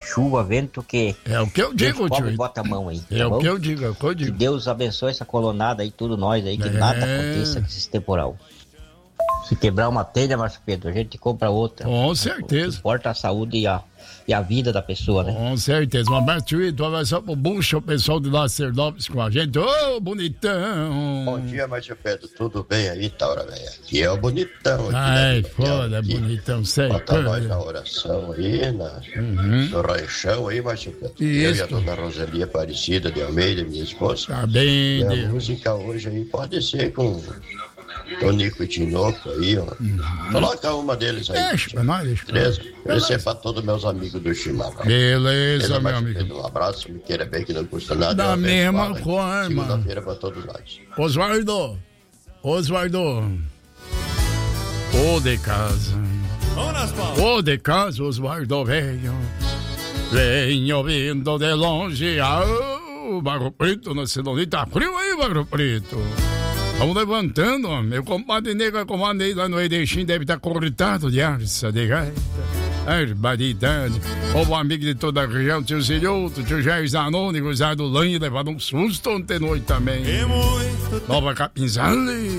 chuva, vento que... É o que eu digo, tio. Bota a mão aí. É o que eu digo, é o que eu digo. Que Deus abençoe essa colonada aí, tudo nós aí, que nada aconteça com esse temporal. Se quebrar uma telha, Márcio Pedro, a gente compra outra. Com certeza. Importa a saúde e a vida da pessoa, né? Com certeza. Um abraço, tio. Tu vai só pro bucho, o pessoal de Lacerdópolis com a gente. Ô, bonitão! Bom dia, Márcio Pedro. Tudo bem aí, Taura, velho? Aqui é o bonitão. Ai, foda, bonitão. Sei. Bota nós na oração aí, no ranchão aí, Márcio Pedro. Eu e a dona Rosalia Aparecida de Almeida, minha esposa. Tá bem, e a Deus. música hoje aí pode ser com Tonico e Tinoco aí, ó. Coloca uma deles aí. Deixa pra nós, deixa. Beleza? Esse é pra todos meus amigos do Chimarrão. Beleza, meu amigo. Pedro, um abraço, me queira bem, que não custa nada. Da mesma forma. Segunda-feira pra todos nós. Osvaldo. Ô de casa. Ô de casa, Osvaldo, venho. Venho vindo de longe. O Barro Preto, na cidade. Tá frio aí, Barro Preto. Vamos levantando, meu compadre nega comandei lá no Edexim deve estar cortado de arça de gaita. Barbaridade. O amigo de toda a região, tio Zilhoto, tio Jair Zanoni, gozado Lanha, levado um susto ontem noite também. Nova Capinzale.